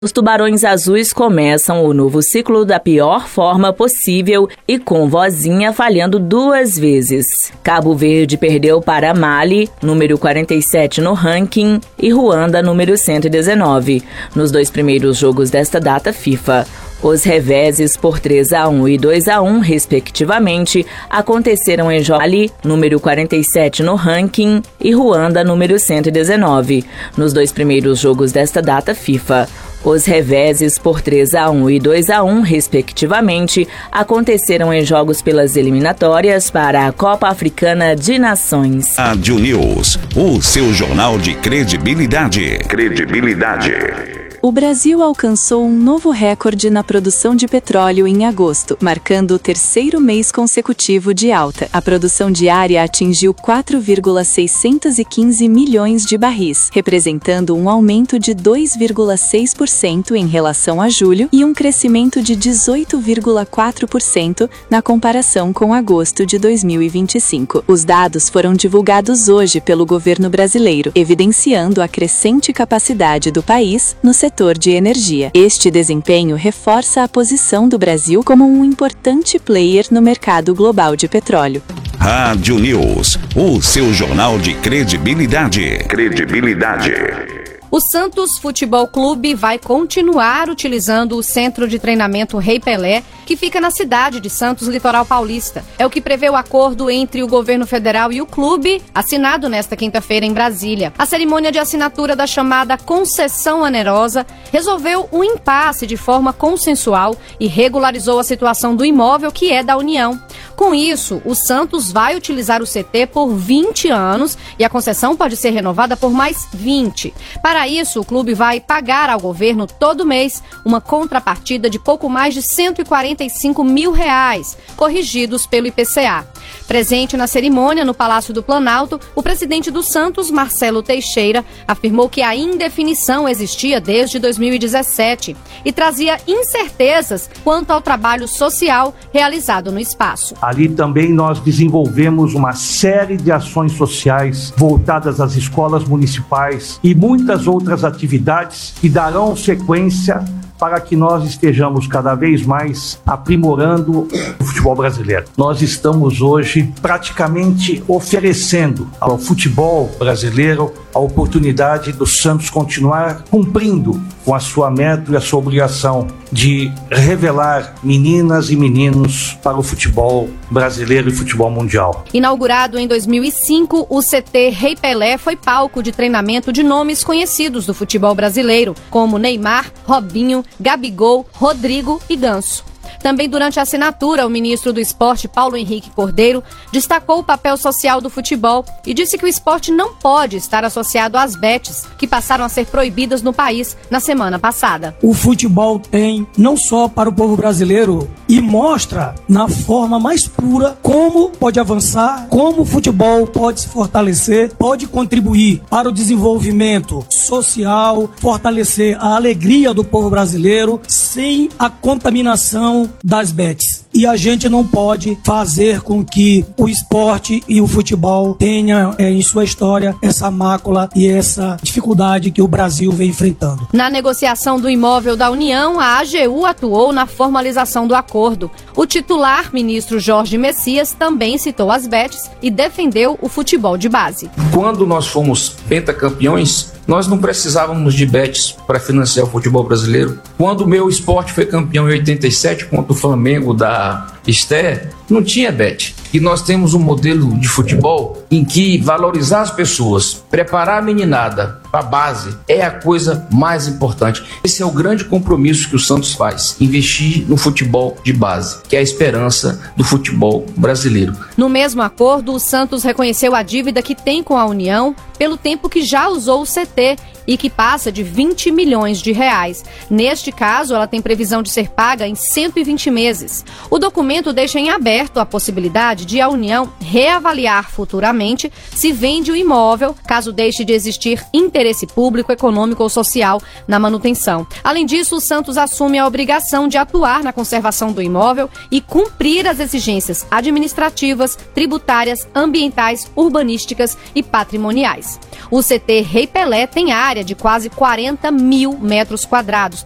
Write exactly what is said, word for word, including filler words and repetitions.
Os Tubarões Azuis começam o novo ciclo da pior forma possível e com Vozinha falhando duas vezes. Cabo Verde perdeu para Mali, número quarenta e sete no ranking, e Ruanda, número cento e dezenove, nos dois primeiros jogos desta data FIFA. Os reveses por três a um e dois a um, respectivamente, aconteceram em Mali, número quarenta e sete no ranking, e Ruanda, número cento e dezenove, nos dois primeiros jogos desta data FIFA. Os reveses por três a um e dois a um, respectivamente, aconteceram em jogos pelas eliminatórias para a Copa Africana de Nações. Rádio News, o seu jornal de credibilidade. Credibilidade. O Brasil alcançou um novo recorde na produção de petróleo em agosto, marcando o terceiro mês consecutivo de alta. A produção diária atingiu quatro vírgula seiscentos e quinze milhões de barris, representando um aumento de dois vírgula seis por cento em relação a julho e um crescimento de dezoito vírgula quatro por cento na comparação com agosto de dois mil e vinte e cinco. Os dados foram divulgados hoje pelo governo brasileiro, evidenciando a crescente capacidade do país no setor setor de energia. Este desempenho reforça a posição do Brasil como um importante player no mercado global de petróleo. Rádio News, o seu jornal de credibilidade. Credibilidade. O Santos Futebol Clube vai continuar utilizando o centro de treinamento Rei Pelé, que fica na cidade de Santos, litoral paulista. É o que prevê o acordo entre o governo federal e o clube, assinado nesta quinta-feira em Brasília. A cerimônia de assinatura da chamada concessão onerosa resolveu um impasse de forma consensual e regularizou a situação do imóvel, que é da União. Com isso, o Santos vai utilizar o C T por vinte anos e a concessão pode ser renovada por mais vinte. Para isso, o clube vai pagar ao governo todo mês uma contrapartida de pouco mais de cento e quarenta e cinco mil reais, corrigidos pelo I P C A. Presente na cerimônia no Palácio do Planalto, o presidente do Santos, Marcelo Teixeira, afirmou que a indefinição existia desde dois mil e dezessete e trazia incertezas quanto ao trabalho social realizado no espaço. Ali também nós desenvolvemos uma série de ações sociais voltadas às escolas municipais e muitas outras atividades que darão sequência para que nós estejamos cada vez mais aprimorando o futebol brasileiro. Nós estamos hoje praticamente oferecendo ao futebol brasileiro a oportunidade do Santos continuar cumprindo com a sua meta e a sua obrigação de revelar meninas e meninos para o futebol brasileiro e futebol mundial. Inaugurado em dois mil e cinco, o C T Rei Pelé foi palco de treinamento de nomes conhecidos do futebol brasileiro, como Neymar, Robinho, Gabigol, Rodrigo e Ganso. Também durante a assinatura, o ministro do Esporte, Paulo Henrique Cordeiro, destacou o papel social do futebol e disse que o esporte não pode estar associado às bets, que passaram a ser proibidas no país na semana passada. O futebol tem, não só para o povo brasileiro, e mostra na forma mais pura como pode avançar, como o futebol pode se fortalecer, pode contribuir para o desenvolvimento social, fortalecer a alegria do povo brasileiro sem a contaminação das bets. E a gente não pode fazer com que o esporte e o futebol tenham é, em sua história essa mácula e essa dificuldade que o Brasil vem enfrentando. Na negociação do imóvel da União, a A G U atuou na formalização do acordo. O titular, ministro Jorge Messias, também citou as bets e defendeu o futebol de base. Quando nós fomos pentacampeões, nós não precisávamos de bets para financiar o futebol brasileiro. Quando o meu esporte foi campeão em oitenta e sete contra o Flamengo da Esté, não tinha bet. E nós temos um modelo de futebol em que valorizar as pessoas, preparar a meninada para a base é a coisa mais importante. Esse é o grande compromisso que o Santos faz, investir no futebol de base, que é a esperança do futebol brasileiro. No mesmo acordo, o Santos reconheceu a dívida que tem com a União pelo tempo que já usou o C T e que passa de vinte milhões de reais. Neste caso, ela tem previsão de ser paga em cento e vinte meses. O documento deixa em aberto a possibilidade de a União reavaliar futuramente se vende o imóvel, caso deixe de existir interesse público, econômico ou social na manutenção. Além disso, o Santos assume a obrigação de atuar na conservação do imóvel e cumprir as exigências administrativas, tributárias, ambientais, urbanísticas e patrimoniais. O C T Rei Pelé tem área de quase quarenta mil metros quadrados,